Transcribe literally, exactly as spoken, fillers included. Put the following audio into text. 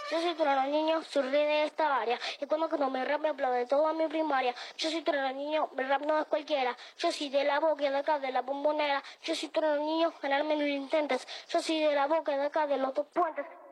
Yo soy trueno niño, soy rey de esta área. Y cuando no me rap me aplaude toda mi primaria. Yo soy trueno niño, mi rap no es cualquiera. Yo soy de la boca de acá, de la bombonera. Yo soy trueno niño, ganarme no lo intentes. Yo soy de la boca de acá, de los dos puentes.